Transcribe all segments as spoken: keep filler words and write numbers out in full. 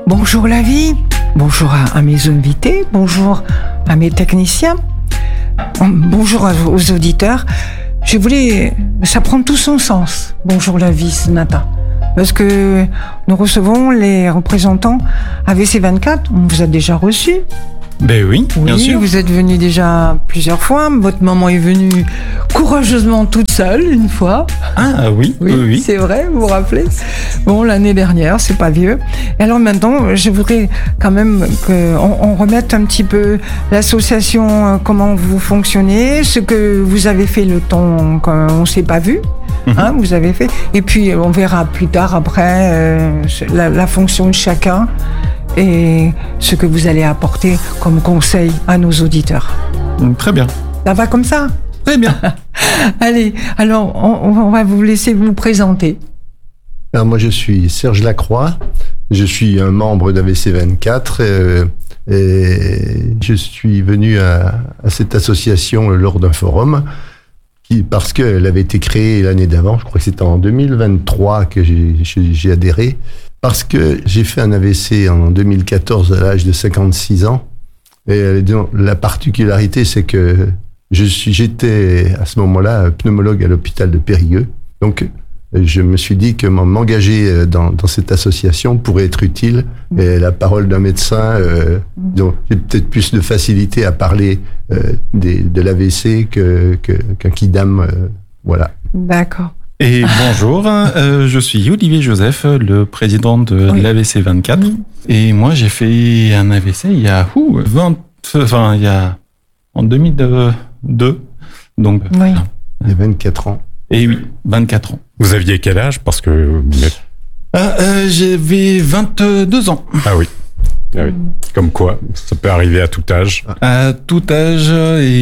Bonjour la vie, bonjour à, à mes invités, bonjour à mes techniciens, bonjour à, aux auditeurs. Je voulais, ça prend tout son sens. Bonjour la vie ce matin, parce que nous recevons les représentants A V C vingt-quatre. On vous a déjà reçus. Ben oui, oui, bien sûr. Vous êtes venu déjà plusieurs fois. Votre maman est venue courageusement toute seule une fois. Ah oui, oui, oui, oui. C'est vrai, vous vous rappelez? Bon, l'année dernière, c'est pas vieux. Et alors maintenant, je voudrais quand même qu'on on remette un petit peu l'association, euh, comment vous fonctionnez, ce que vous avez fait le temps qu'on ne s'est pas vu. Mm-hmm. Hein, vous avez fait. Et puis, on verra plus tard, après, euh, la, la fonction de chacun. Et ce que vous allez apporter comme conseil à nos auditeurs. Très bien. Ça va comme ça? Très bien. Allez, alors on, on va vous laisser vous présenter. Alors moi je suis Serge Lacroix, je suis un membre d'A V C vingt-quatre euh, et je suis venu à, à cette association lors d'un forum qui, parce qu'elle avait été créée l'année d'avant, je crois que c'était en deux mille vingt-trois que j'ai, j'ai adhéré. Parce que j'ai fait un A V C en deux mille quatorze à l'âge de cinquante-six ans. Et la particularité, c'est que je suis, j'étais à ce moment-là pneumologue à l'hôpital de Périgueux. Donc, je me suis dit que m'engager dans, dans cette association pourrait être utile. Et la parole d'un médecin, euh, donc, j'ai peut-être plus de facilité à parler euh, des, de l'A V C que, que, qu'un kidam. Euh, voilà. D'accord. Et bonjour, euh, je suis Olivier Joseph, le président de oui. l'A V C vingt-quatre. Oui. Et moi, j'ai fait un A V C il y a ouh, vingt, enfin il y a en deux mille deux, donc oui. il y a vingt-quatre ans. Et oui, vingt-quatre ans. Vous aviez quel âge? Parce que ah, euh, j'avais vingt-deux ans. Ah oui. Ah oui. Comme quoi, ça peut arriver à tout âge. À tout âge,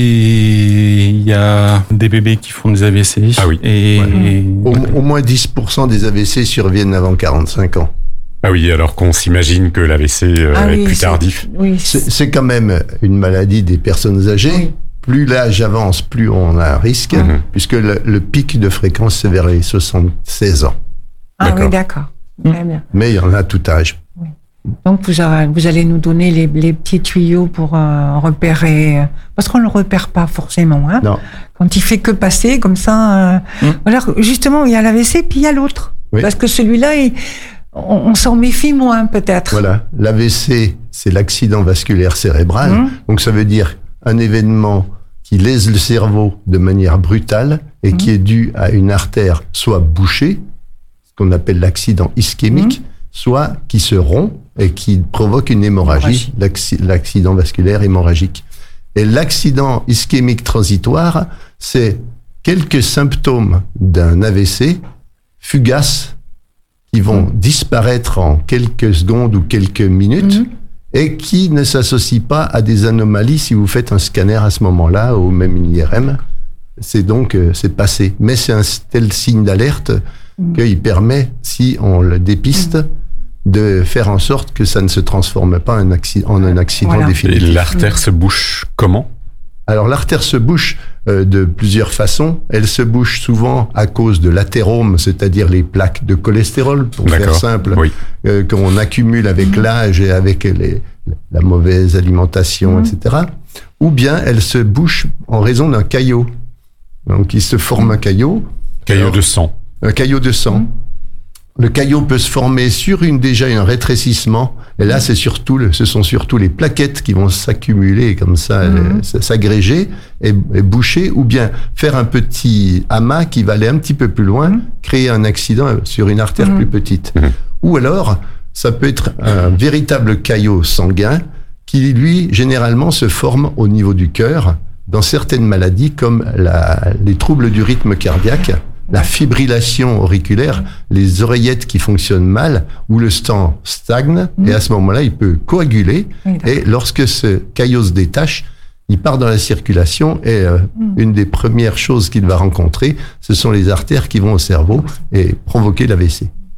et il y a des bébés qui font des A V C. Ah oui. Et ouais. au, au moins dix pour cent des A V C surviennent avant quarante-cinq ans. Ah oui, alors qu'on s'imagine que l'A V C euh, ah est oui, plus c'est, tardif. Oui. C'est, c'est quand même une maladie des personnes âgées. Oui. Plus l'âge avance, plus on a un risque, mmh. puisque le, le pic de fréquence, c'est vers les soixante-seize ans. Ah d'accord. Oui, d'accord. Très bien. Mais il y en a à tout âge. Oui. Donc, vous, avez, vous allez nous donner les, les petits tuyaux pour euh, repérer, euh, parce qu'on ne le repère pas forcément. Hein, non. Quand il fait que passer, comme ça. Euh, mmh. Alors, justement, il y a l'A V C, puis il y a l'autre. Oui. Parce que celui-là, il, on, on s'en méfie moins, peut-être. Voilà. L'A V C, c'est l'accident vasculaire cérébral. Mmh. Donc, ça veut dire un événement qui lèse le cerveau de manière brutale et mmh. qui est dû à une artère soit bouchée, ce qu'on appelle l'accident ischémique, mmh. soit qui se rompt et qui provoque une hémorragie, hémorragie. l'accident vasculaire hémorragique. Et l'accident ischémique transitoire, c'est quelques symptômes d'un A V C fugaces qui vont mmh. disparaître en quelques secondes ou quelques minutes, mmh. et qui ne s'associent pas à des anomalies si vous faites un scanner à ce moment-là, ou même une I R M. C'est donc, euh, c'est passé. Mais c'est un tel signe d'alerte mmh. qu'il permet, si on le dépiste, mmh. de faire en sorte que ça ne se transforme pas en, acci- en un accident voilà. définitif. Et l'artère mmh. se bouche comment? Alors l'artère se bouche euh, de plusieurs façons. Elle se bouche souvent à cause de l'athérome, c'est-à-dire les plaques de cholestérol, pour D'accord. faire simple, oui. euh, qu'on accumule avec mmh. l'âge et avec les, la mauvaise alimentation, mmh. et cetera. Ou bien elle se bouche en raison d'un caillot. Donc il se forme un caillot. Caillot Alors, de sang. Un caillot de sang. Mmh. Le caillot peut se former sur une déjà un rétrécissement, et là c'est surtout le, ce sont surtout les plaquettes qui vont s'accumuler comme ça, mmh. euh, s'agréger et, et boucher, ou bien faire un petit amas qui va aller un petit peu plus loin, mmh. créer un accident sur une artère mmh. plus petite. Mmh. Ou alors ça peut être un véritable caillot sanguin qui lui généralement se forme au niveau du cœur dans certaines maladies comme la, les troubles du rythme cardiaque. La fibrillation auriculaire, les oreillettes qui fonctionnent mal, où le sang stagne, mmh. et à ce moment-là, il peut coaguler, oui, et lorsque ce caillot se détache, il part dans la circulation, et euh, mmh. une des premières choses qu'il va rencontrer, ce sont les artères qui vont au cerveau et provoquer l'A V C.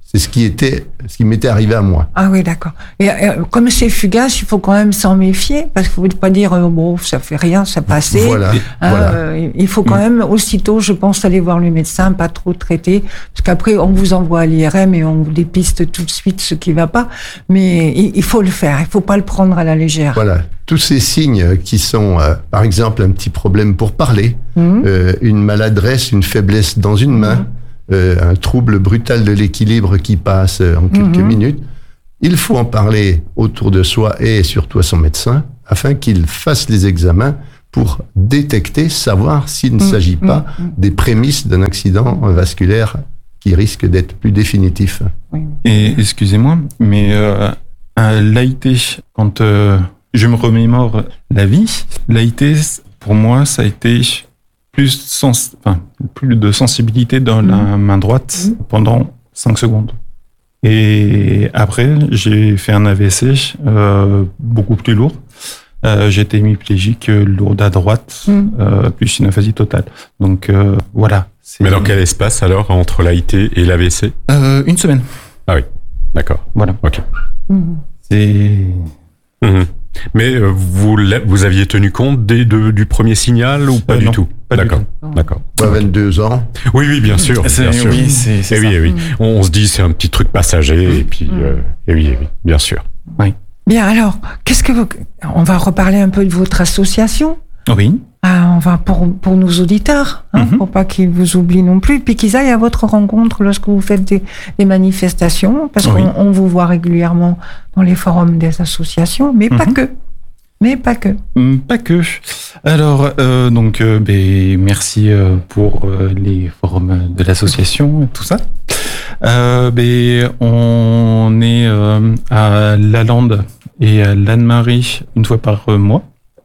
C'est ce qui était, ce qui m'était arrivé à moi. Ah oui, d'accord. Et, et comme c'est fugace, il faut quand même s'en méfier, parce qu'il ne faut pas dire, oh, bon, ça fait rien, ça passait. Voilà, hein, voilà. Euh, il faut quand mmh. même, aussitôt, je pense, aller voir le médecin, pas trop traiter, parce qu'après, on vous envoie à l'I R M et on vous dépiste tout de suite ce qui ne va pas. Mais il, il faut le faire, il ne faut pas le prendre à la légère. Voilà. Tous ces signes qui sont, euh, par exemple, un petit problème pour parler, mmh. euh, une maladresse, une faiblesse dans une main, mmh. Euh, un trouble brutal de l'équilibre qui passe en quelques mmh. minutes, il faut en parler autour de soi et surtout à son médecin afin qu'il fasse les examens pour détecter, savoir s'il ne mmh. s'agit pas mmh. des prémices d'un accident vasculaire qui risque d'être plus définitif. Et excusez-moi, mais euh, l'A I T, quand euh, je me remémore la vie, l'A I T, pour moi, ça a été plus, sens, enfin, plus de sensibilité dans mmh. la main droite mmh. pendant cinq secondes. Et après, j'ai fait un A V C euh, beaucoup plus lourd. Euh, j'ai été hémiplégique lourde à droite, mmh. euh, plus une aphasie totale. Donc euh, voilà. C'est... Mais dans quel espace alors entre l'A I T et l'A V C ? euh, Une semaine. Ah oui, d'accord. Voilà. Ok. Mmh. C'est... Mmh. Mais euh, vous, vous aviez tenu compte dès de, du premier signal ou pas euh, du non, tout pas D'accord, du tout. d'accord. Pas vingt-deux ans. Oui, oui, bien sûr, c'est, bien sûr. Oui, c'est, c'est et ça. oui, et oui. On, on se dit c'est un petit truc passager mmh. et puis mmh. euh, et oui, et oui, bien sûr. Oui. Bien alors, qu'est-ce que vous... on va reparler un peu de votre association. Oui. Ah, on va pour pour nos auditeurs, hein, mm-hmm. pour pas qu'ils vous oublient non plus, puis qu'ils aillent à votre rencontre lorsque vous faites des, des manifestations, parce oui. qu'on on vous voit régulièrement dans les forums des associations, mais mm-hmm. pas que. Mais pas que. Pas que. Alors, euh, donc, euh, ben, merci euh, pour euh, les forums de l'association et tout ça. Euh, ben, on est euh, à Lalande et à l'Anne-Marie une fois par mois.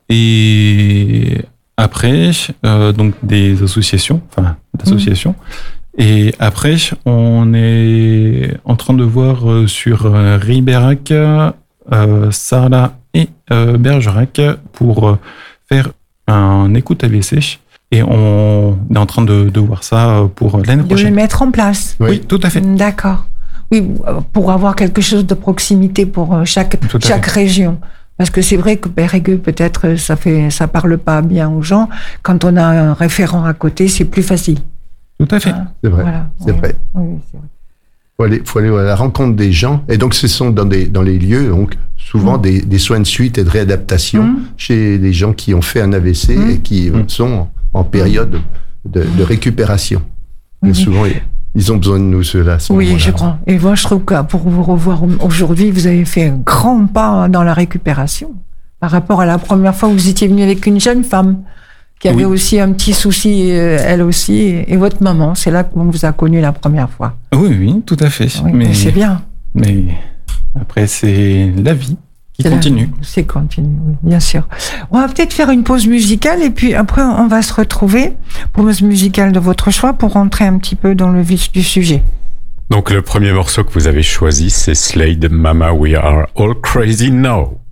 Et après, euh, donc des associations, enfin, d'associations. Mmh. Et après, on est en train de voir euh, sur euh, Ribérac, euh, Sarlat et euh, Bergerac pour euh, faire un écoute A V C. Et on est en train de, de voir ça pour l'année de prochaine. De le mettre en place. Oui, oui, tout à fait. D'accord. Oui, pour avoir quelque chose de proximité pour chaque, chaque région. Parce que c'est vrai que Périgueux, peut-être, ça fait, ça parle pas bien aux gens. Quand on a un référent à côté, c'est plus facile. Tout à fait. Hein, c'est vrai. Voilà. C'est oui. vrai. Oui, c'est vrai. Faut aller, faut aller à la rencontre des gens. Et donc, ce sont dans des, dans les lieux, donc, souvent mmh. des, des soins de suite et de réadaptation mmh. chez des gens qui ont fait un A V C mmh. et qui mmh. sont en période de, de récupération. Mmh. Et souvent, ils ont besoin de nous, ceux-là. Oui, moment-là. Je crois. Et moi, je trouve que pour vous revoir aujourd'hui, vous avez fait un grand pas dans la récupération par rapport à la première fois où vous étiez venu avec une jeune femme qui avait oui. aussi un petit souci, elle aussi, et votre maman. C'est là qu'on vous a connu la première fois. Oui, oui, tout à fait. Oui, mais c'est bien. Mais après, c'est la vie qui c'est continue. La, c'est continue, oui, bien sûr. On va peut-être faire une pause musicale et puis après, on va se retrouver, pause musicale de votre choix, pour rentrer un petit peu dans le vif du sujet. Donc, le premier morceau que vous avez choisi, c'est Slade, Mama, We Are All Crazy Now.